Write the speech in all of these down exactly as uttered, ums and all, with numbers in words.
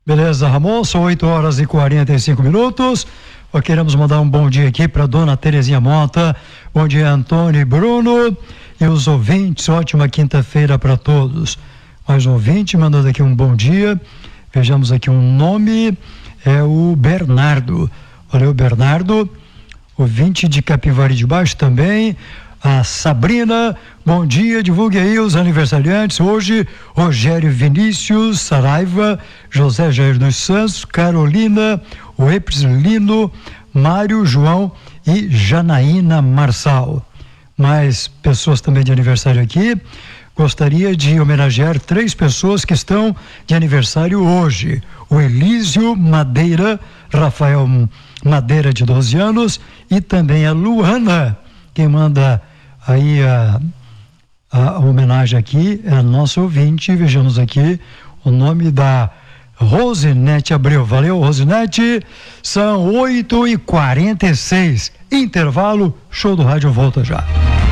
Beleza, Ramon, são oito horas e quarenta e cinco minutos. Nós queremos mandar um bom dia aqui para dona Terezinha Mota. Bom dia, Antônio e Bruno. E os ouvintes, ótima quinta-feira para todos. Mais um ouvinte mandando aqui um bom dia. Vejamos aqui um nome, é o Bernardo. Valeu, Bernardo. Ouvinte de Capivari de Baixo também. A Sabrina, bom dia, divulgue aí os aniversariantes. Hoje, Rogério Vinícius Saraiva, José Jair dos Santos, Carolina, o Epsilino, Mário João e Janaína Marçal. Mais pessoas também de aniversário aqui. Gostaria de homenagear três pessoas que estão de aniversário hoje. O Elísio Madeira, Rafael Madeira, de doze anos, e também a Luana. Quem manda aí a, a homenagem aqui é a nossa ouvinte. Vejamos aqui o nome da Rosinete Abreu. Valeu, Rosinete. São oito e quarenta e seis. Intervalo, show do rádio volta já.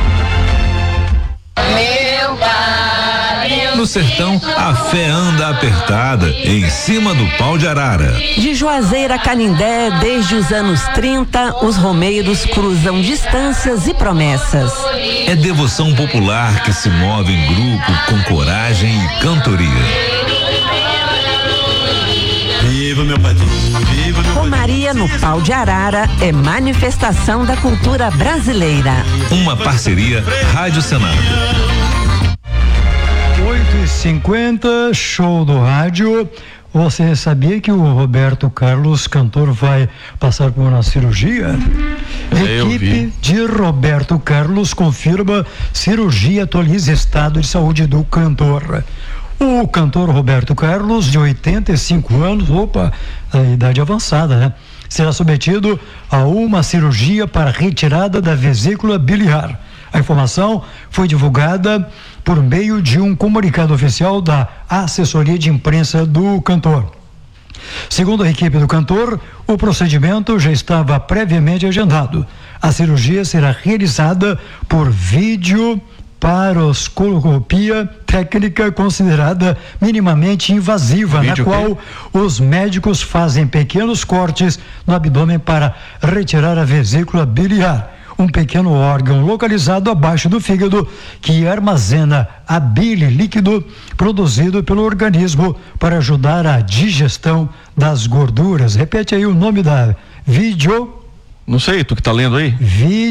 No sertão, a fé anda apertada, em cima do pau de arara. De Juazeiro a Canindé, desde os anos trinta, os romeiros cruzam distâncias e promessas. É devoção popular que se move em grupo, com coragem e cantoria. Viva meu padrinho, viva meu Romaria no pau de arara é manifestação da cultura brasileira. Uma parceria Rádio Senado. oito e cinquenta, show do rádio. Você sabia que o Roberto Carlos, cantor, vai passar por uma cirurgia? Eu Equipe vi. de Roberto Carlos confirma cirurgia atualiza estado de saúde do cantor. O cantor Roberto Carlos, de oitenta e cinco anos, opa, a idade avançada, né? Será submetido a uma cirurgia para retirada da vesícula biliar. A informação foi divulgada por meio de um comunicado oficial da assessoria de imprensa do cantor. Segundo a equipe do cantor, o procedimento já estava previamente agendado. A cirurgia será realizada por vídeo paroscopia técnica considerada minimamente invasiva, Vídeo na qual os médicos fazem pequenos cortes no abdômen para retirar a vesícula biliar, um pequeno órgão localizado abaixo do fígado que armazena a bile líquido produzido pelo organismo para ajudar a digestão das gorduras. Repete aí o nome da vídeo. Não sei, tu que tá lendo aí?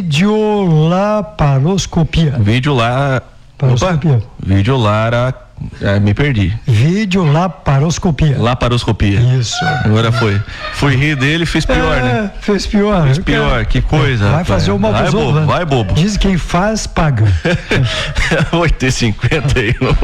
Videolaparoscopia. Vídeo lá. Paroscopia. Opa, vídeo lá. É, me perdi. Videolaparoscopia. Laparoscopia. Isso. Agora foi. Fui rir dele, fiz pior, é, né? Fez pior. Fez pior, que coisa. Vai rapaz. fazer o mal Vai, pros bobo, outros, né? vai, bobo. Diz que quem faz, paga. oito e cinquenta e um.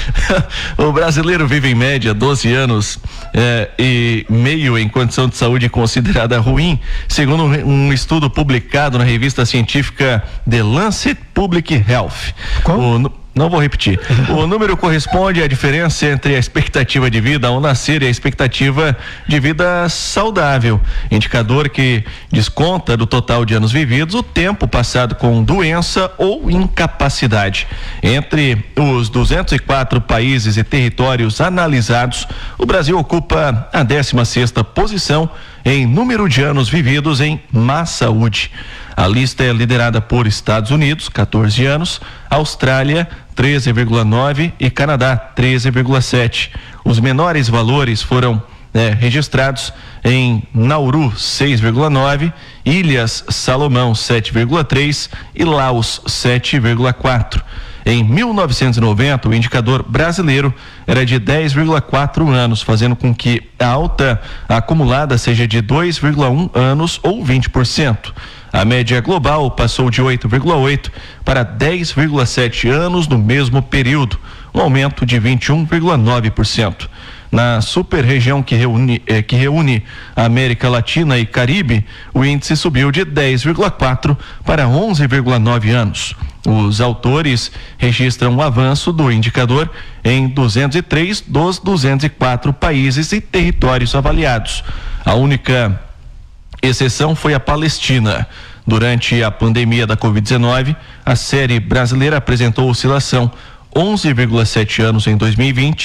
O brasileiro vive em média doze anos é, e meio em condição de saúde considerada ruim, segundo um estudo publicado na revista científica The Lancet Public Health. Qual? O, Não vou repetir. O número corresponde à diferença entre a expectativa de vida ao nascer e a expectativa de vida saudável, indicador que desconta do total de anos vividos o tempo passado com doença ou incapacidade. Entre os duzentos e quatro países e territórios analisados, o Brasil ocupa a décima sexta posição em número de anos vividos em má saúde. A lista é liderada por Estados Unidos, catorze anos, Austrália, treze vírgula nove e Canadá, treze vírgula sete. Os menores valores foram né, registrados em Nauru, seis vírgula nove, Ilhas Salomão, sete vírgula três e Laos, sete vírgula quatro. Em mil novecentos e noventa, o indicador brasileiro era de dez vírgula quatro anos, fazendo com que a alta acumulada seja de dois vírgula um anos ou vinte por cento. A média global passou de oito vírgula oito para dez vírgula sete anos no mesmo período, um aumento de vinte e um vírgula nove por cento. Na super-região que reúne, eh, que reúne a América Latina e Caribe, o índice subiu de dez vírgula quatro para onze vírgula nove anos. Os autores registram um avanço do indicador em duzentos e três dos duzentos e quatro países e territórios avaliados. A única exceção foi a Palestina. Durante a pandemia da covid dezenove, a série brasileira apresentou oscilação onze vírgula sete anos em dois mil e vinte,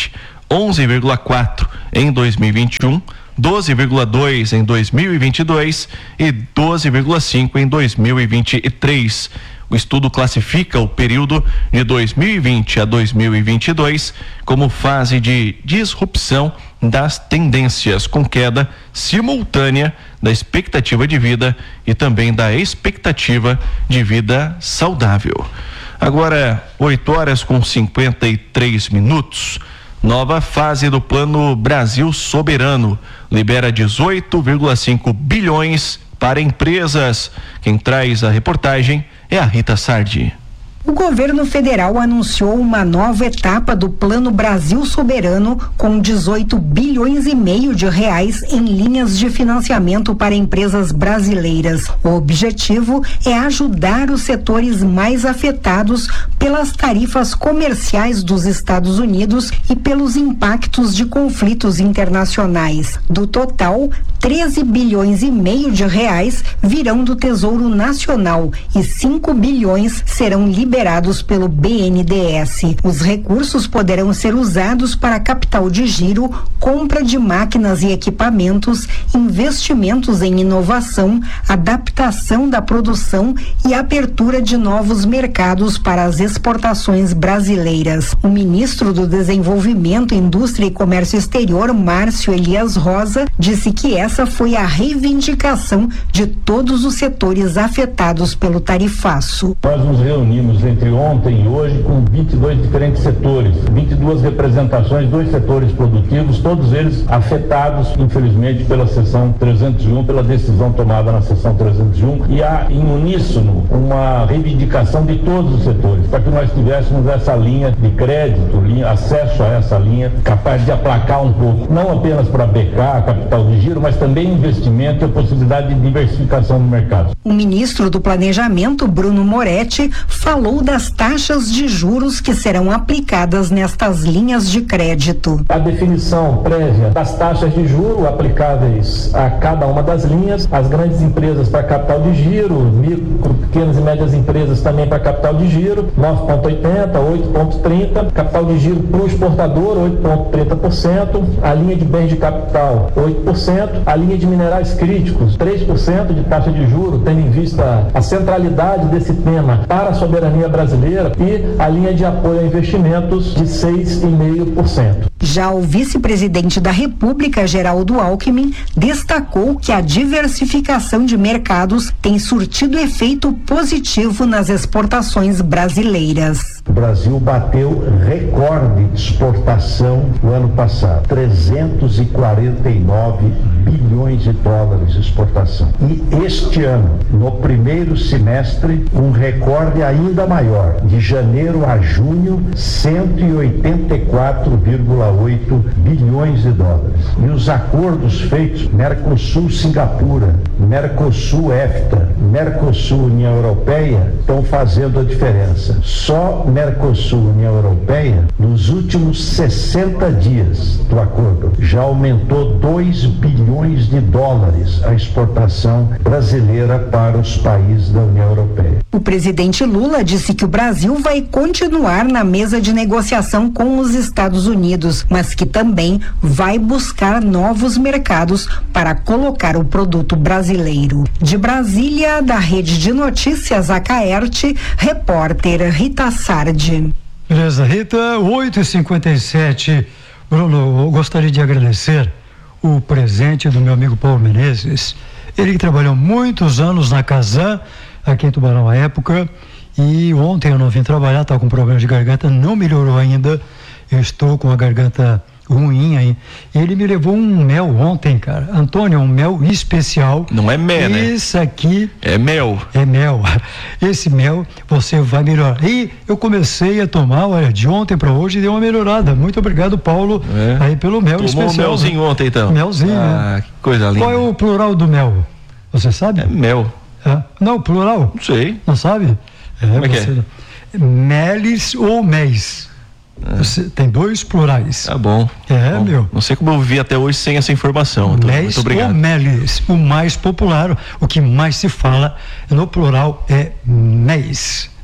onze vírgula quatro em dois mil e vinte e um, doze vírgula dois em dois mil e vinte e dois e doze vírgula cinco em dois mil e vinte e três. O estudo classifica o período de dois mil e vinte a dois mil e vinte e dois como fase de disrupção das tendências, com queda simultânea da expectativa de vida e também da expectativa de vida saudável. Agora, oito horas com cinquenta e três minutos. Nova fase do Plano Brasil Soberano libera dezoito vírgula cinco bilhões para empresas. Quem traz a reportagem é a Rita Sardi. O governo federal anunciou uma nova etapa do Plano Brasil Soberano com dezoito bilhões e meio de reais em linhas de financiamento para empresas brasileiras. O objetivo é ajudar os setores mais afetados pelas tarifas comerciais dos Estados Unidos e pelos impactos de conflitos internacionais. Do total, treze bilhões e meio de reais virão do Tesouro Nacional e cinco bilhões serão liberados pelo B N D E S. Os recursos poderão ser usados para capital de giro, compra de máquinas e equipamentos, investimentos em inovação, adaptação da produção e abertura de novos mercados para as exportações brasileiras. O ministro do Desenvolvimento, Indústria e Comércio Exterior, Márcio Elias Rosa, disse que essa foi a reivindicação de todos os setores afetados pelo tarifaço. Nós nos reunimos entre ontem e hoje com vinte e dois diferentes setores, vinte e duas representações, dois setores produtivos, todos eles afetados, infelizmente, pela seção trezentos e um, pela decisão tomada na seção trezentos e um, e há em uníssono uma reivindicação de todos os setores, para que nós tivéssemos essa linha de crédito, linha, acesso a essa linha, capaz de aplacar um pouco, não apenas para B K, capital de giro, mas também investimento e a possibilidade de diversificação no mercado. O ministro do Planejamento, Bruno Moretti, falou das taxas de juros que serão aplicadas nestas linhas de crédito. A definição prévia das taxas de juros aplicáveis a cada uma das linhas, as grandes empresas para capital de giro, micro, pequenas e médias empresas também para capital de giro, nove vírgula oitenta, oito vírgula trinta, capital de giro para o exportador, oito vírgula trinta por cento, a linha de bens de capital, oito por cento, a linha de minerais críticos, três por cento de taxa de juros, tendo em vista a centralidade desse tema para a soberania brasileira, e a linha de apoio a investimentos de seis vírgula cinco por cento. Já o vice-presidente da República, Geraldo Alckmin, destacou que a diversificação de mercados tem surtido efeito positivo nas exportações brasileiras. O Brasil bateu recorde de exportação no ano passado, trezentos e quarenta e nove bilhões de dólares de exportação. E este ano, no primeiro semestre, um recorde ainda maior, de janeiro a junho, cento e oitenta e quatro vírgula oito bilhões de dólares. E os acordos feitos, Mercosul-Singapura, Mercosul-EFTA, Mercosul-União Europeia, estão fazendo a diferença. Só Mercosul-União Europeia, nos últimos sessenta dias do acordo, já aumentou dois bilhões de dólares a exportação brasileira para os países da União Europeia. O presidente Lula disse que o Brasil vai continuar na mesa de negociação com os Estados Unidos, mas que também vai buscar novos mercados para colocar o produto brasileiro. De Brasília, da Rede de Notícias Acaerte, repórter Rita Sardi. Beleza, Rita, oito e cinquenta e sete. Bruno, eu gostaria de agradecer o presente do meu amigo Paulo Menezes. Ele que trabalhou muitos anos na Casan, aqui em Tubarão à época, e ontem eu não vim trabalhar, estava com problema de garganta, não melhorou ainda, eu estou com a garganta ruim aí. Ele me levou um mel ontem, cara. Antônio, um mel especial. Não é mel, né? Isso aqui é mel. É mel. Esse mel você vai melhorar. E eu comecei a tomar, olha, de ontem para hoje deu uma melhorada. Muito obrigado, Paulo, é. aí pelo mel. Tomou especial. Tomou um melzinho ontem, então. Melzinho, ah, né? Que coisa linda. Qual é o plural do mel? Você sabe? É mel. É. Não, plural? Não sei. Não sabe? É, Como é que você... é? Meles ou mês. Você tem dois plurais. Tá bom. É, bom. meu. Não sei como eu vivi até hoje sem essa informação. Então, Mês muito obrigado. ou meles, o mais popular, o que mais se fala no plural é mês.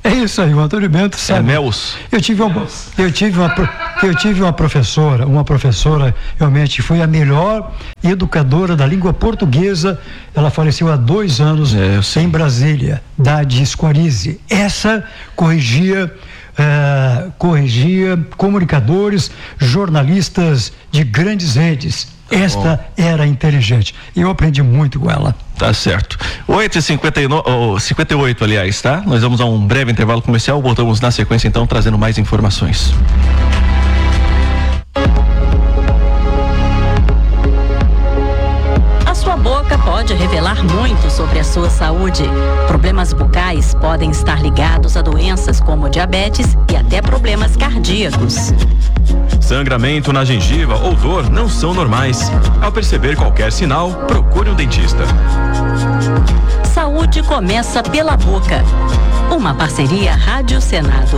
É isso aí, o Antônio Bento sabe. É Meus. Eu tive uma, eu tive uma, eu tive uma professora, uma professora realmente foi a melhor educadora da língua portuguesa. Ela faleceu há dois anos é, em Brasília, Dade Squarize. Essa corrigia Uh, corrigia comunicadores, jornalistas de grandes redes. Esta era inteligente. E eu aprendi muito com ela. Tá certo. oito e cinquenta e nove, oh, cinquenta e oito, aliás, tá? Nós vamos a um breve intervalo comercial. Voltamos na sequência, então, trazendo mais informações. Sua boca pode revelar muito sobre a sua saúde. Problemas bucais podem estar ligados a doenças como diabetes e até problemas cardíacos. Sangramento na gengiva ou dor não são normais. Ao perceber qualquer sinal, procure um dentista. Saúde começa pela boca. Uma parceria Rádio Senado.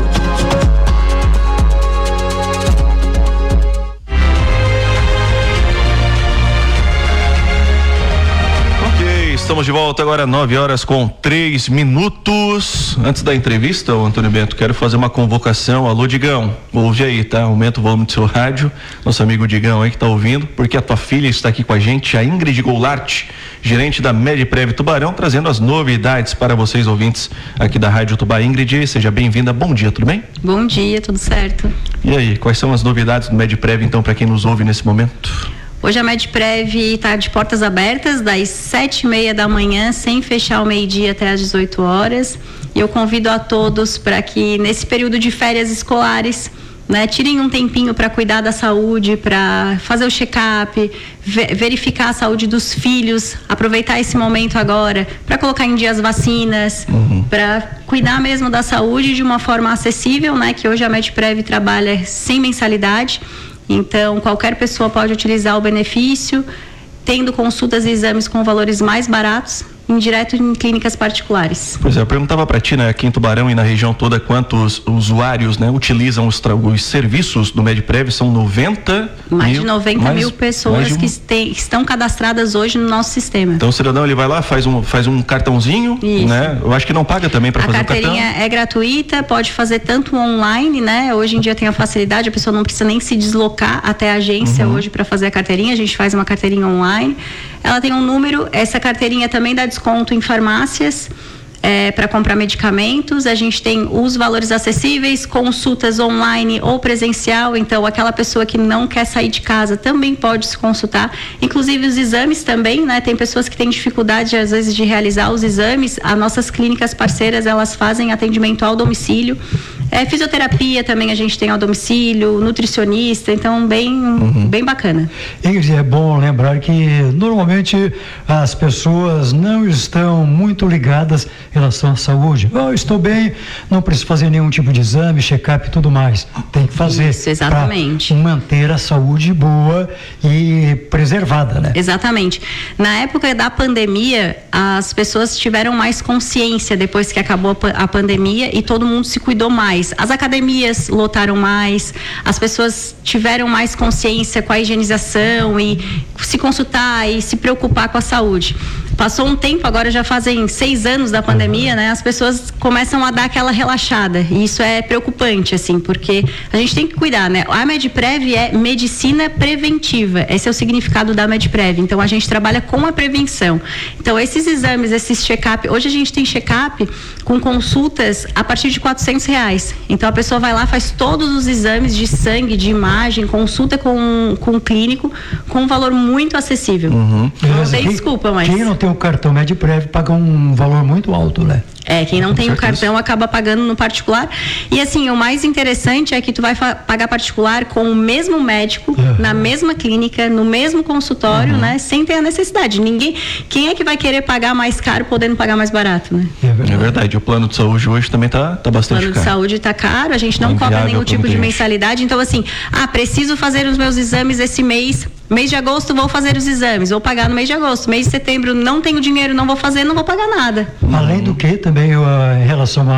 Estamos de volta agora, nove horas com três minutos. Antes da entrevista, ô Antônio Bento, quero fazer uma convocação. Alô, Digão, ouve aí, tá? Aumenta o volume do seu rádio. Nosso amigo Digão aí que tá ouvindo, porque a tua filha está aqui com a gente, a Ingrid Goulart, gerente da Medprev Tubarão, trazendo as novidades para vocês ouvintes aqui da Rádio Tubá. Ingrid, seja bem-vinda. Bom dia, tudo bem? Bom dia, tudo certo. E aí, quais são as novidades do Medprev, então, para quem nos ouve nesse momento? Hoje a Medprev está de portas abertas, das sete e meia da manhã, sem fechar o meio-dia até às dezoito horas. E eu convido a todos para que, nesse período de férias escolares, né, tirem um tempinho para cuidar da saúde, para fazer o check-up, ver, verificar a saúde dos filhos, aproveitar esse momento agora para colocar em dia as vacinas, uhum. para cuidar mesmo da saúde de uma forma acessível, né, que hoje a Medprev trabalha sem mensalidade. Então, qualquer pessoa pode utilizar o benefício, tendo consultas e exames com valores mais baratos, em direto em clínicas particulares. Pois é, eu perguntava para ti, né, aqui em Tubarão e na região toda, quantos usuários, né, utilizam os, os serviços do Medprev? São noventa mais mil, de noventa mais, mil pessoas um... que tem, estão cadastradas hoje no nosso sistema. Então o cidadão, ele vai lá, faz um, faz um cartãozinho, Isso. né? Eu acho que não paga também para fazer o cartão. A carteirinha é gratuita, pode fazer tanto online, né? Hoje em dia tem a facilidade, a pessoa não precisa nem se deslocar até a agência uhum. hoje para fazer a carteirinha, a gente faz uma carteirinha online. Ela tem um número, essa carteirinha também dá desconto em farmácias, é, para comprar medicamentos. A gente tem os valores acessíveis, consultas online ou presencial, então aquela pessoa que não quer sair de casa também pode se consultar, inclusive os exames também, né? Tem pessoas que têm dificuldade às vezes de realizar os exames, as nossas clínicas parceiras, elas fazem atendimento ao domicílio. É, fisioterapia também a gente tem ao domicílio, nutricionista, então bem, uhum. bem bacana. Ingrid, é bom lembrar que normalmente as pessoas não estão muito ligadas em relação à saúde. Oh, eu estou bem, não preciso fazer nenhum tipo de exame, check-up e tudo mais. Tem que fazer. Isso, exatamente. Para manter a saúde boa e preservada, né? Exatamente. Na época da pandemia, as pessoas tiveram mais consciência depois que acabou a pandemia e todo mundo se cuidou mais. As academias lotaram mais, as pessoas tiveram mais consciência com a higienização e se consultar e se preocupar com a saúde. Passou um tempo, agora já fazem seis anos da pandemia, né? As pessoas começam a dar aquela relaxada e isso é preocupante, assim, porque a gente tem que cuidar, né? A Medprev é medicina preventiva, esse é o significado da Medprev, então a gente trabalha com a prevenção. Então esses exames, esses check-up, hoje a gente tem check-up com consultas a partir de quatrocentos reais, então a pessoa vai lá, faz todos os exames de sangue, de imagem, consulta com, com um clínico, com um valor muito acessível. Uhum. Não tem desculpa, mas... Quem não tem o cartão Medprev paga um valor muito alto, né? É, quem não Com tem certeza. o cartão acaba pagando no particular. E assim, o mais interessante é que tu vai pagar particular com o mesmo médico, uhum. na mesma clínica, no mesmo consultório, uhum. né? Sem ter a necessidade. Ninguém, quem é que vai querer pagar mais caro podendo pagar mais barato, né? É verdade. É verdade. O plano de saúde hoje também tá, tá bastante caro. O plano de saúde tá caro, a gente não é cobra nenhum tipo de mensalidade. Então assim, ah, preciso fazer os meus exames esse mês. Mês de agosto vou fazer os exames, vou pagar no mês de agosto. Mês de setembro não tenho dinheiro, não vou fazer, não vou pagar nada. Além do que também uh, em relação a,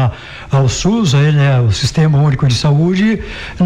ao SUS, aí, né, o Sistema Único de Saúde,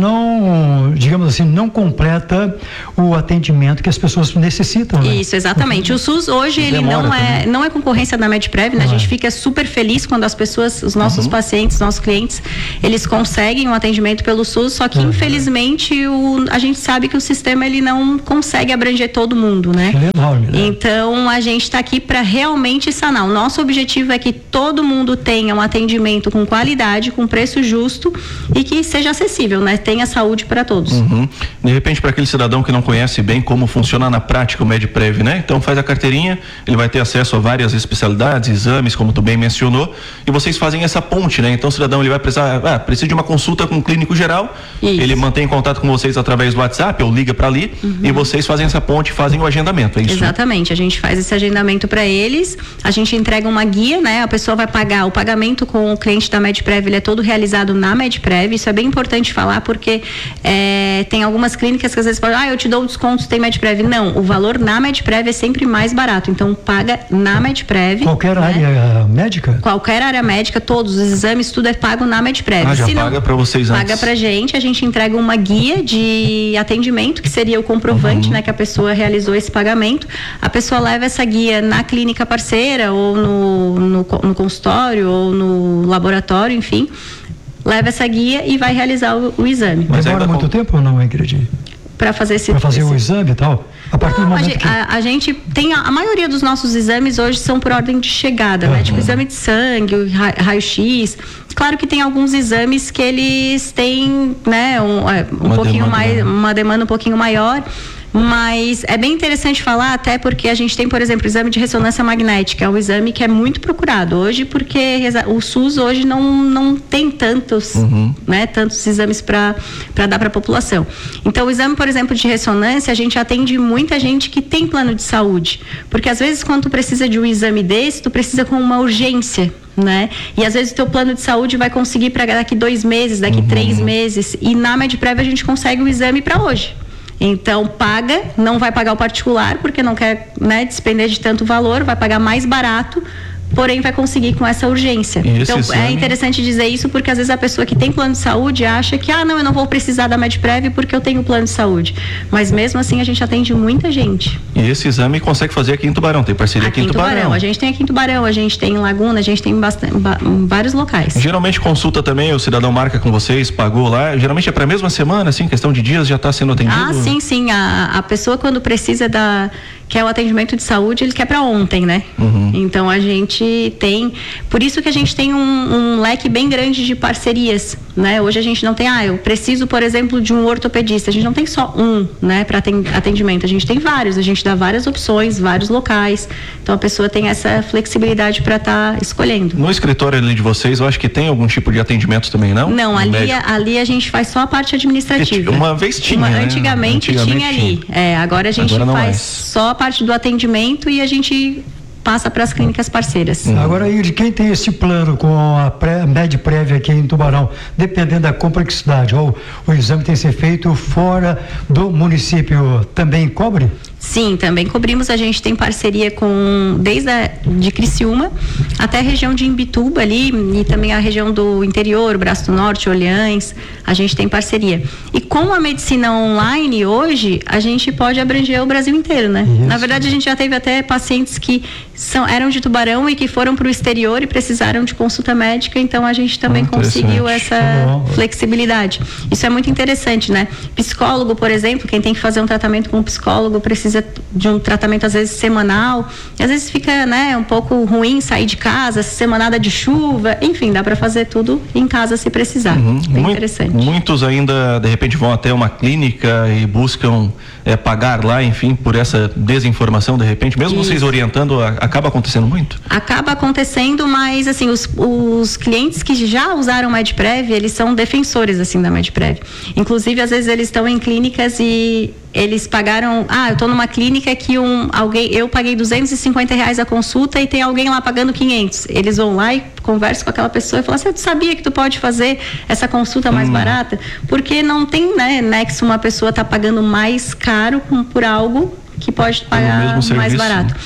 não, digamos assim, não completa o atendimento que as pessoas necessitam, né? Isso, exatamente. O SUS hoje, ele Demora não é, também. não é concorrência da Medprev, né? A gente fica super feliz quando as pessoas, os nossos Uhum. pacientes, nossos clientes, eles conseguem um atendimento pelo SUS, só que Uhum. infelizmente o, a gente sabe que o sistema ele não consegue abranger todo mundo, né? Ele é enorme, né? Então a gente está aqui para realmente sanar. O nosso objetivo é que todo mundo tenha um atendimento com qualidade, com preço justo e que seja acessível, né? Tenha saúde para todos. Uhum. De repente, para aquele cidadão que não conhece bem como funciona na prática o Medprev, né? Então faz a carteirinha, ele vai ter acesso a várias especialidades, exames, como tu bem mencionou, e vocês fazem essa ponte, né? Então o cidadão ele vai precisar, ah, precisa de uma consulta com um clínico geral, Isso. ele mantém contato com vocês através do WhatsApp ou liga para ali, Uhum. e vocês fazem essa ponte, fazem o agendamento, é isso? Exatamente, a gente faz esse agendamento para eles, a gente entrega uma guia, né? A pessoa vai pagar, o pagamento com o cliente da Medprev, ele é todo realizado na Medprev, isso é bem importante falar porque é, tem algumas clínicas que às vezes falam, ah, eu te dou desconto, tem Medprev. Não, o valor na Medprev é sempre mais barato, então paga na Medprev. Qualquer né? área médica? Qualquer área médica, todos os exames, tudo é pago na Medprev. Ah, já Se não, paga para vocês antes. paga pra gente, a gente entrega uma guia de atendimento, que seria o comprovante, Uhum. né, que a pessoa realizou esse pagamento. A pessoa leva essa guia na clínica parceira, ou no, no, no consultório, ou no laboratório, enfim. Leva essa guia e vai realizar o, o exame. Mas Demora ainda muito com- tempo ou não, Ingrid? Para fazer esse. Para fazer esse... o exame e tal? A partir do Não, a, momento gente, que... a, a gente tem a, a maioria dos nossos exames hoje são por ordem de chegada, né? Tipo exame de sangue, o ra- raio-x. Claro que tem alguns exames que eles têm, né, um, é, um Uma pouquinho demanda, mais, né? uma demanda um pouquinho maior. Mas é bem interessante falar, até porque a gente tem, por exemplo, o exame de ressonância magnética, é um exame que é muito procurado hoje, porque o SUS hoje não, não tem tantos, Uhum. né, tantos exames para dar para a população. Então, o exame, por exemplo, de ressonância, a gente atende muita gente que tem plano de saúde, porque às vezes quando tu precisa de um exame desse, tu precisa com uma urgência, né? E às vezes o teu plano de saúde vai conseguir para daqui dois meses, daqui Uhum. três meses, e na Medprev a gente consegue o exame para hoje. Então, paga, não vai pagar o particular, porque não quer, né, despender de tanto valor, vai pagar mais barato, porém vai conseguir com essa urgência. E esse Então, exame- é interessante dizer isso, porque às vezes a pessoa que tem plano de saúde acha que, ah, não, eu não vou precisar da Medprev porque eu tenho plano de saúde. Mas mesmo assim, a gente atende muita gente. E esse exame consegue fazer aqui em Tubarão, tem parceria aqui, Aqui em Tubarão. A gente tem aqui em Tubarão, a gente tem em Laguna, a gente tem em, bastante, em vários locais. Geralmente consulta também, o cidadão marca com vocês, pagou lá, geralmente é para a mesma semana, assim, questão de dias já está sendo atendido? Ah, sim, sim. A, a pessoa quando precisa da quer o atendimento de saúde, ele quer para ontem, né? Uhum. Então a gente tem, por isso que a gente tem um, um leque bem grande de parcerias, né? Hoje a gente não tem, ah, eu preciso, por exemplo, de um ortopedista. A gente não tem só um, né, para atendimento. A gente tem vários, a gente dá várias opções, vários locais. Então a pessoa tem essa flexibilidade para estar tá escolhendo. No escritório ali de vocês, eu acho que tem algum tipo de atendimento também, não? Não, No ali, médico? ali a gente faz só a parte administrativa. Uma vez tinha, Uma- né? Antigamente, Antigamente tinha ali. É, agora a gente Agora não faz mais. só a parte do atendimento e a gente passa para as clínicas parceiras. Agora, aí, de quem tem esse plano com a pré, Medprev aqui em Tubarão, dependendo da complexidade, ou o exame tem que ser feito fora do município, também cobre? Sim, também cobrimos. A gente tem parceria com, desde a, de Criciúma até a região de Imbituba ali, e também a região do interior, Braço do Norte, Orleans, a gente tem parceria. E com a medicina online hoje, a gente pode abranger o Brasil inteiro, né? Isso. Na verdade, a gente já teve até pacientes que são, eram de Tubarão e que foram para o exterior e precisaram de consulta médica, então a gente também Ah, conseguiu interessante. essa Tá bom. flexibilidade. Isso é muito interessante, né? Psicólogo, por exemplo, quem tem que fazer um tratamento com um psicólogo precisa de um tratamento às vezes semanal, e às vezes fica, né, um pouco ruim sair de casa, semanada de chuva, enfim, dá para fazer tudo em casa se precisar. Uhum. Bem Mui- interessante. Muitos ainda, de repente, vão até uma clínica e buscam é, pagar lá, enfim, por essa desinformação, de repente, mesmo Isso. vocês orientando, a- acaba acontecendo muito? Acaba acontecendo, mas assim, os, os clientes que já usaram Medprev, eles são defensores assim da Medprev. Inclusive, às vezes eles estão em clínicas e eles pagaram, ah, eu estou numa clínica que um alguém, eu paguei duzentos e cinquenta reais a consulta e tem alguém lá pagando quinhentos. Eles vão lá e conversam com aquela pessoa e falam assim, tu sabia que tu pode fazer essa consulta mais Hum. barata? Porque não tem, né, nexo uma pessoa tá pagando mais caro com- por algo que pode pagar mesmo mais serviço, barato.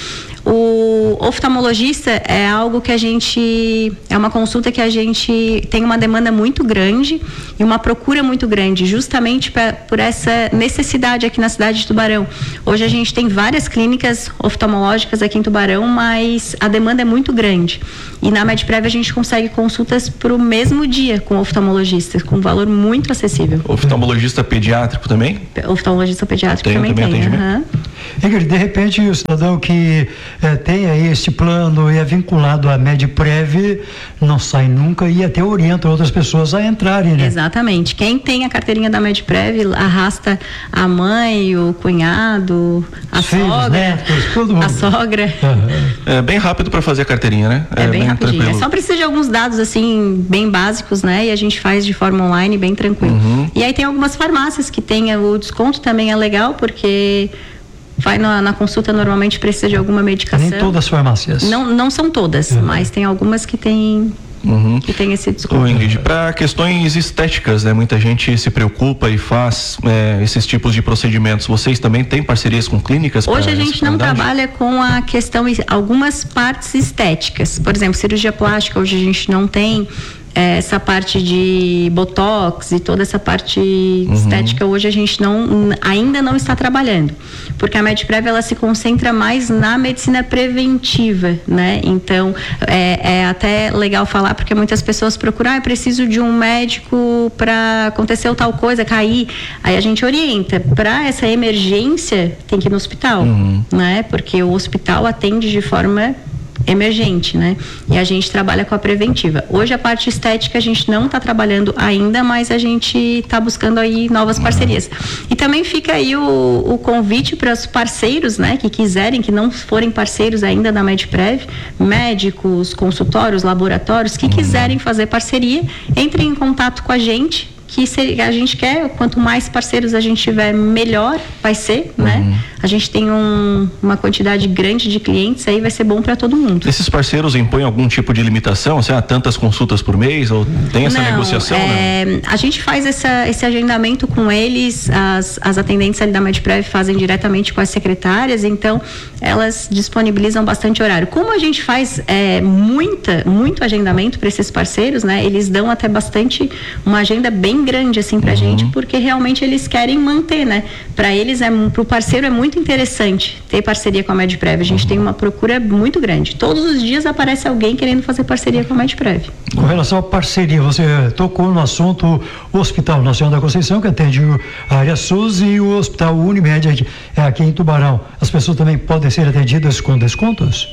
O oftalmologista é algo que a gente, é uma consulta que a gente tem uma demanda muito grande e uma procura muito grande, justamente pra, por essa necessidade aqui na cidade de Tubarão. Hoje a gente tem várias clínicas oftalmológicas aqui em Tubarão, mas a demanda é muito grande. E na MedPrev a gente consegue consultas para o mesmo dia com oftalmologistas, com um valor muito acessível. Oftalmologista pediátrico também? Oftalmologista pediátrico tem, também tem. Uhum. Ingrid, de repente o cidadão que eh, tem aí esse plano e é vinculado à MedPrev não sai nunca e até orienta outras pessoas a entrarem, né? Exatamente. Quem tem a carteirinha da MedPrev arrasta a mãe, o cunhado, a Os filhos, sogra, netos, todo mundo. a sogra. Uhum. É bem rápido para fazer a carteirinha, né? É, é bem, bem rapidinho. Tranquilo. É só precisa de alguns dados assim bem básicos, né? E a gente faz de forma online, bem tranquilo. Uhum. E aí tem algumas farmácias que tem o desconto também é legal porque vai na, na consulta, normalmente precisa de alguma medicação. Nem todas as farmácias. Não, não são todas, uhum. mas tem algumas que tem, uhum. que tem esse desconto. Ô Ingrid, para questões estéticas, né? Muita gente se preocupa e faz é, esses tipos de procedimentos. Vocês também têm parcerias com clínicas? Hoje a gente não trabalha com a questão, algumas partes estéticas. Por exemplo, cirurgia plástica, hoje a gente não tem. Essa parte de botox e toda essa parte uhum. estética hoje a gente não, ainda não está trabalhando, porque a MedPrev ela se concentra mais na medicina preventiva, né? Então é, é até legal falar porque muitas pessoas procuram, ah, eu preciso de um médico para acontecer tal coisa, cair, aí a gente orienta, para essa emergência tem que ir no hospital, uhum. né? Porque o hospital atende de forma emergente, né? E a gente trabalha com a preventiva. Hoje a parte estética a gente não está trabalhando ainda, mas a gente está buscando aí novas parcerias. E também fica aí o, o convite para os parceiros, né? Que quiserem, que não forem parceiros ainda da MedPrev, médicos, consultórios, laboratórios, que quiserem fazer parceria, entrem em contato com a gente, que a gente quer, quanto mais parceiros a gente tiver, melhor vai ser, uhum. né? A gente tem um, uma quantidade grande de clientes, aí vai ser bom para todo mundo. Esses parceiros impõem algum tipo de limitação? Assim, há tantas consultas por mês? Ou tem essa não, negociação? É, não? A gente faz essa, esse agendamento com eles, as, as atendentes ali da MedPrev fazem diretamente com as secretárias, então elas disponibilizam bastante horário. Como a gente faz é, muita, muito agendamento para esses parceiros, né? Eles dão até bastante, uma agenda bem grande assim pra uhum. gente, porque realmente eles querem manter, né? Para eles, é, pro parceiro é muito interessante ter parceria com a MedPrev. A gente uhum. tem uma procura muito grande. Todos os dias aparece alguém querendo fazer parceria com a MedPrev. Com relação à parceria, você tocou no assunto o Hospital Nacional da Conceição, que atende a área SUS, e o Hospital Unimed aqui, é aqui em Tubarão. As pessoas também podem ser atendidas com descontos?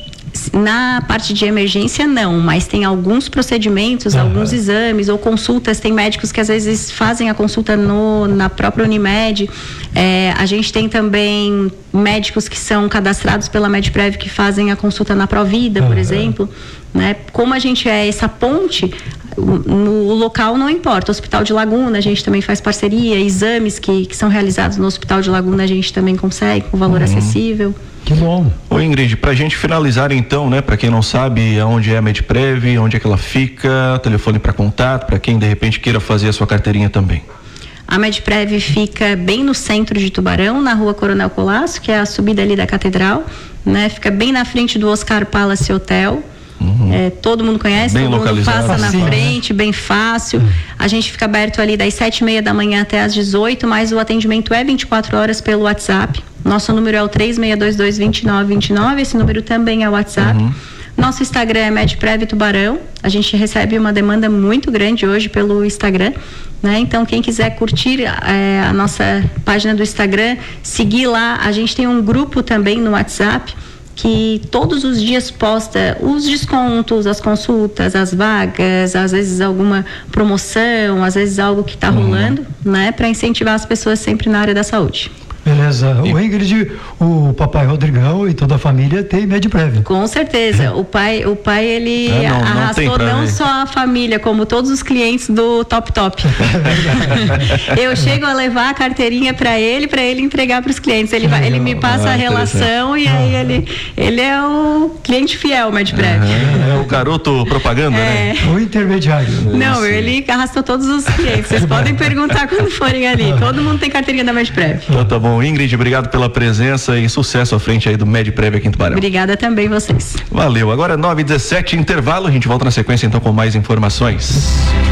Na parte de emergência não, mas tem alguns procedimentos, uhum. alguns exames ou consultas, tem médicos que às vezes fazem a consulta no, na própria Unimed, é, a gente tem também médicos que são cadastrados pela MedPrev que fazem a consulta na Provida, uhum. por exemplo, né? Como a gente é essa ponte, no local não importa, Hospital de Laguna a gente também faz parceria, exames que, que são realizados no Hospital de Laguna a gente também consegue com valor uhum. acessível. Que bom. Ô Ingrid, pra gente finalizar então, né, pra quem não sabe aonde é a MedPrev, onde é que ela fica, telefone para contato, pra quem de repente queira fazer a sua carteirinha também. A MedPrev fica bem no centro de Tubarão, na rua Coronel Colasso, que é a subida ali da Catedral, né? Fica bem na frente do Oscar Palace Hotel. Uhum. É, todo mundo conhece, bem todo mundo passa na Sim, frente, né? Bem fácil. Uhum. A gente fica aberto ali das sete e meia da manhã até às dezoito, mas o atendimento é vinte e quatro horas pelo WhatsApp. Nosso número é o três seis dois dois, dois nove dois nove, esse número também é o WhatsApp. Uhum. Nosso Instagram é MedPrev Tubarão. A gente recebe uma demanda muito grande hoje pelo Instagram, né? Então quem quiser curtir é, a nossa página do Instagram, seguir lá, a gente tem um grupo também no WhatsApp que todos os dias posta os descontos, as consultas, as vagas, às vezes alguma promoção, às vezes algo que está uhum. rolando, né? Para incentivar as pessoas sempre na área da saúde. Beleza. O Ingrid, o papai Rodrigão e toda a família tem MedPrev. Com certeza. O pai, o pai ele é, não, arrastou não, não só a família, como todos os clientes do Top Top. Eu chego a levar a carteirinha para ele, para ele entregar para os clientes. Ele, vai, ele me passa ah, a relação e aí ele, ele é o cliente fiel, MedPrev. É o garoto propaganda, é. né? O intermediário. Não, ele arrastou todos os clientes. Vocês podem perguntar quando forem ali. Todo mundo tem carteirinha da MedPrev. Então tá bom. Bom, Ingrid, obrigado pela presença e sucesso à frente aí do Medprev aqui em Tubarão. Obrigada também vocês. Valeu. Agora nove e dezessete, intervalo. A gente volta na sequência então com mais informações.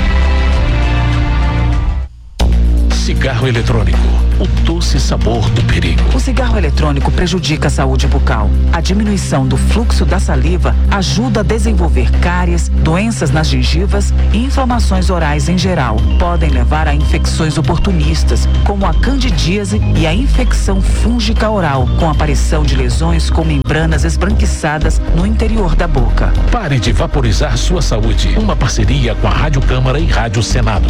Cigarro eletrônico, o doce sabor do perigo. O cigarro eletrônico prejudica a saúde bucal. A diminuição do fluxo da saliva ajuda a desenvolver cáries, doenças nas gengivas e inflamações orais em geral. Podem levar a infecções oportunistas, como a candidíase e a infecção fúngica oral, com aparição de lesões com membranas esbranquiçadas no interior da boca. Pare de vaporizar sua saúde. Uma parceria com a Rádio Câmara e Rádio Senado.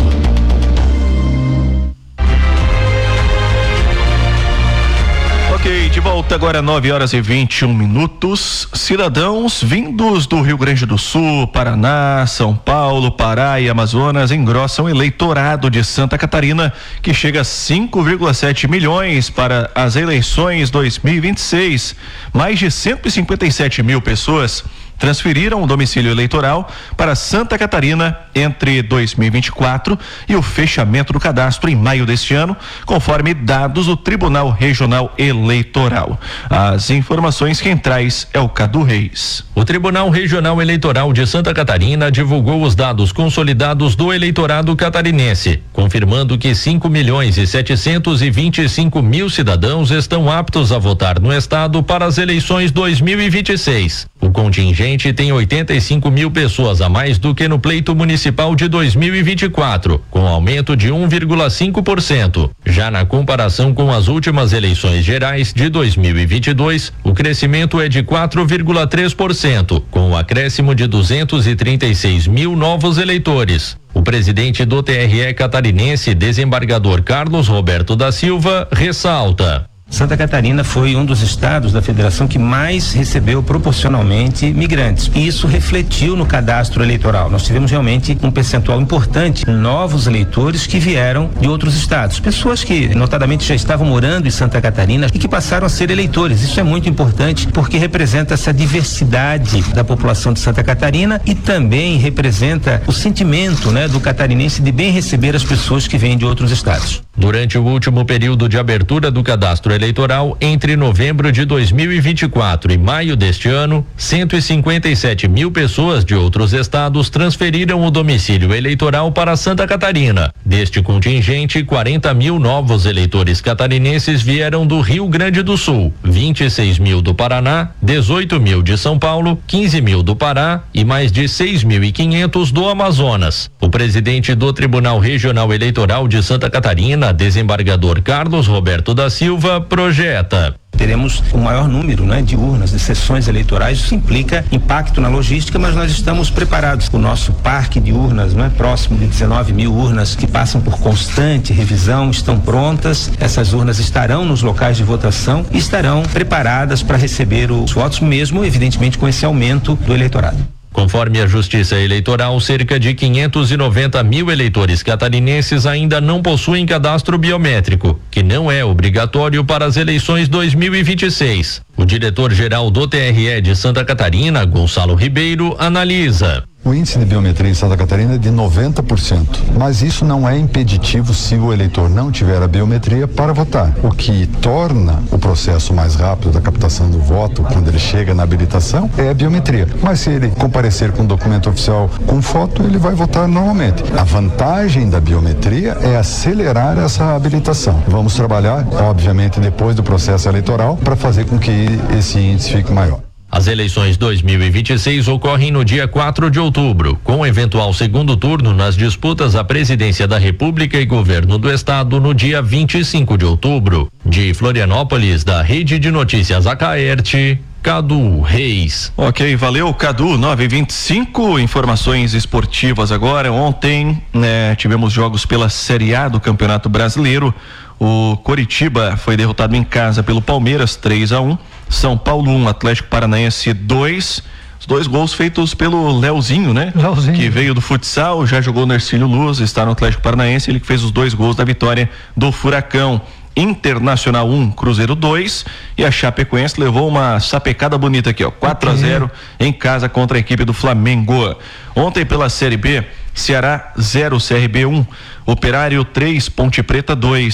Ok, de volta agora nove horas e vinte e um minutos. Cidadãos vindos do Rio Grande do Sul, Paraná, São Paulo, Pará e Amazonas engrossam o eleitorado de Santa Catarina, que chega a cinco vírgula sete milhões para as eleições dois mil e vinte e seis. Mais de cento e cinquenta e sete mil pessoas transferiram o domicílio eleitoral para Santa Catarina entre dois mil e vinte e quatro e o fechamento do cadastro em maio deste ano, conforme dados do Tribunal Regional Eleitoral. As informações quem traz é o Cadu Reis. O Tribunal Regional Eleitoral de Santa Catarina divulgou os dados consolidados do eleitorado catarinense, confirmando que cinco milhões e setecentos e vinte e cinco mil cidadãos estão aptos a votar no estado para as eleições dois mil e vinte e seis. O contingente tem oitenta e cinco mil pessoas a mais do que no pleito municipal de dois mil e vinte e quatro, com aumento de um vírgula cinco por cento. Já na comparação com as últimas eleições gerais de dois mil e vinte e dois, o crescimento é de quatro vírgula três por cento, com o acréscimo de duzentos e trinta e seis mil novos eleitores. O presidente do T R E catarinense, desembargador Carlos Roberto da Silva, ressalta: Santa Catarina foi um dos estados da federação que mais recebeu proporcionalmente migrantes. E isso refletiu no cadastro eleitoral. Nós tivemos realmente um percentual importante de novos eleitores que vieram de outros estados. Pessoas que, notadamente, já estavam morando em Santa Catarina e que passaram a ser eleitores. Isso é muito importante porque representa essa diversidade da população de Santa Catarina e também representa o sentimento, né, do catarinense de bem receber as pessoas que vêm de outros estados. Durante o último período de abertura do cadastro eleitoral, entre novembro de dois mil e vinte e quatro e maio deste ano, cento e cinquenta e sete mil pessoas de outros estados transferiram o domicílio eleitoral para Santa Catarina. Deste contingente, quarenta mil novos eleitores catarinenses vieram do Rio Grande do Sul, vinte e seis mil do Paraná, dezoito mil de São Paulo, quinze mil do Pará e mais de seis mil e quinhentos do Amazonas. O presidente do Tribunal Regional Eleitoral de Santa Catarina, desembargador Carlos Roberto da Silva, projeta: teremos o maior número, né, de urnas, de sessões eleitorais. Isso implica impacto na logística, mas nós estamos preparados. O nosso parque de urnas, né, próximo de dezenove mil urnas que passam por constante revisão, estão prontas. Essas urnas estarão nos locais de votação e estarão preparadas para receber os votos, mesmo, evidentemente, com esse aumento do eleitorado. Conforme a Justiça Eleitoral, cerca de quinhentos e noventa mil eleitores catarinenses ainda não possuem cadastro biométrico, que não é obrigatório para as eleições dois mil e vinte e seis. O diretor-geral do T R E de Santa Catarina, Gonçalo Ribeiro, analisa: o índice de biometria em Santa Catarina é de noventa por cento, mas isso não é impeditivo se o eleitor não tiver a biometria para votar. O que torna o processo mais rápido da captação do voto, quando ele chega na habilitação, é a biometria. Mas se ele comparecer com documento oficial com foto, ele vai votar normalmente. A vantagem da biometria é acelerar essa habilitação. Vamos trabalhar, obviamente, depois do processo eleitoral, para fazer com que esse índice fique maior. As eleições dois mil e vinte e seis ocorrem no dia quatro de outubro, com eventual segundo turno nas disputas à presidência da República e governo do estado no dia vinte e cinco de outubro. De Florianópolis, da Rede de Notícias Acaerte, Cadu Reis. Ok, valeu, Cadu. nove e vinte e cinco, informações esportivas agora. Ontem, né, tivemos jogos pela Série A do Campeonato Brasileiro. O Coritiba foi derrotado em casa pelo Palmeiras, três a um. São Paulo um, Atlético Paranaense dois. Os dois gols feitos pelo Leozinho, né? Leozinho. Que veio do futsal, já jogou no Ercílio Luz, está no Atlético Paranaense, ele que fez os dois gols da vitória do Furacão. Internacional um, Cruzeiro dois, e a Chapecoense levou uma sapecada bonita aqui, ó, quatro a zero em casa contra a equipe do Flamengo. Ontem pela Série B, Ceará zero, C R B um, Operário três, Ponte Preta dois,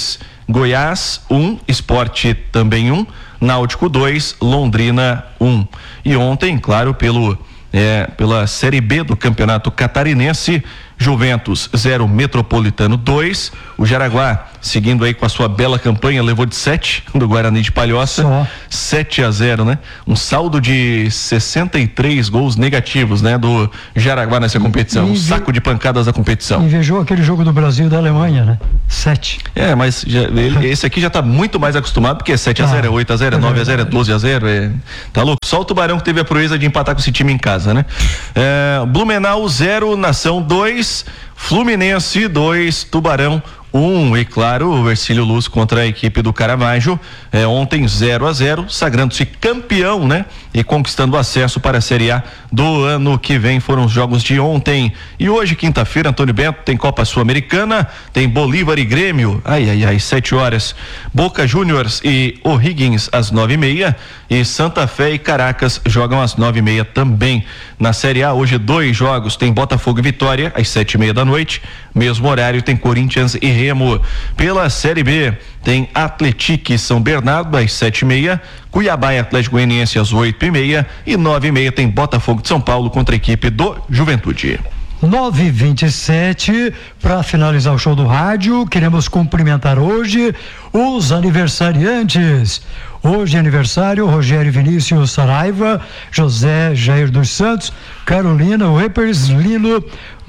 Goiás um, Sport também um, Náutico dois, Londrina um. E ontem, claro, pelo é, pela Série B do Campeonato Catarinense, Juventus zero, Metropolitano dois. O Jaraguá, seguindo aí com a sua bela campanha, levou de sete do Guarani de Palhoça, Só. sete a zero, né? Um saldo de sessenta e três gols negativos, né? Do Jaraguá nessa competição, um saco de pancadas da competição. Invejou aquele jogo do Brasil e da Alemanha, né? sete. É, mas já, ele, esse aqui já tá muito mais acostumado, porque é sete a zero, é oito a zero, é nove a zero, é doze a zero, é... tá louco? Só o Tubarão que teve a proeza de empatar com esse time em casa, né? É, Blumenau zero, Nação dois, Fluminense dois, Tubarão um, e claro, o Ercílio Luz contra a equipe do Caravaggio, é, ontem zero a zero, sagrando-se campeão, né? E conquistando acesso para a Série A do ano que vem. Foram os jogos de ontem. E hoje, quinta-feira, Antônio Bento, tem Copa Sul-Americana, tem Bolívar e Grêmio, ai, ai, ai, sete horas, Boca Juniors e O'Higgins às nove e meia, e Santa Fé e Caracas jogam às nove e meia também. Na Série A, hoje dois jogos, tem Botafogo e Vitória às sete e meia da noite, mesmo horário tem Corinthians e Remo. Pela Série B, tem Atlético e São Bernardo às sete e meia, Cuiabá e Atlético Goianiense às oito e meia, e nove e meia tem Botafogo de São Paulo contra a equipe do Juventude. nove e vinte e sete, para finalizar o show do rádio, queremos cumprimentar hoje os aniversariantes. Hoje é aniversário Rogério Vinícius Saraiva, José Jair dos Santos, Carolina Wepers Lino,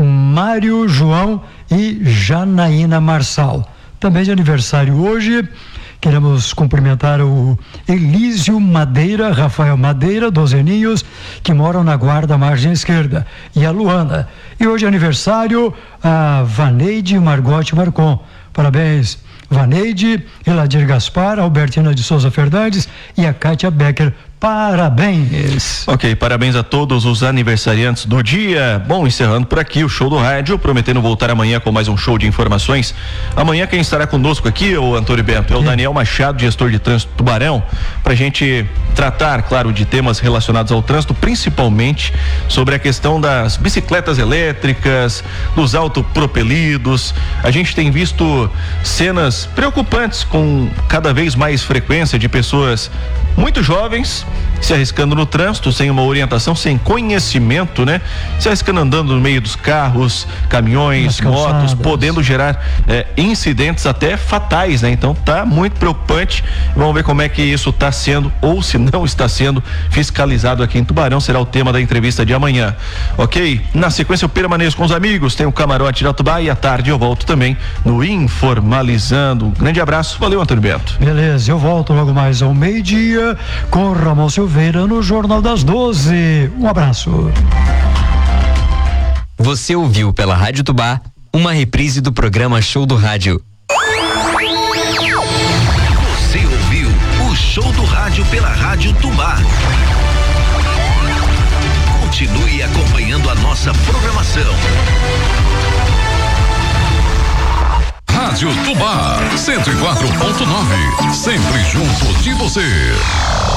Mário João e Janaína Marçal. Também de aniversário hoje, queremos cumprimentar o Elísio Madeira, Rafael Madeira, dos Eninhos, que moram na Guarda Margem Esquerda, e a Luana. E hoje é aniversário a Vaneide Margotti Marcon. Parabéns, Vaneide, Eladir Gaspar, Albertina de Souza Fernandes e a Kátia Becker. Parabéns. Ok, parabéns a todos os aniversariantes do dia. Bom, encerrando por aqui o show do rádio, prometendo voltar amanhã com mais um show de informações. Amanhã quem estará conosco aqui, o Antônio Bento, é o Daniel Machado, gestor de trânsito Tubarão, pra gente tratar, claro, de temas relacionados ao trânsito, principalmente sobre a questão das bicicletas elétricas, dos autopropelidos. A gente tem visto cenas preocupantes com cada vez mais frequência de pessoas muito jovens se arriscando no trânsito, sem uma orientação, sem conhecimento, né? Se arriscando andando no meio dos carros, caminhões, motos, podendo gerar eh, incidentes até fatais, né? Então tá muito preocupante. Vamos ver como é que isso está sendo, ou se não está sendo fiscalizado aqui em Tubarão. Será o tema da entrevista de amanhã. Ok? Na sequência eu permaneço com os amigos, tem o Camarote de Atubá, e à tarde eu volto também no Informalizando. Um grande abraço, valeu, Antônio Bento. Beleza, eu volto logo mais ao meio-dia com Ramon Silveira no Jornal das doze. Um abraço. Você ouviu pela Rádio Tubá uma reprise do programa Show do Rádio. Você ouviu o Show do Rádio pela Rádio Tubá. Continue acompanhando a nossa programação. Rádio Tubá, cento e quatro ponto nove, sempre junto de você.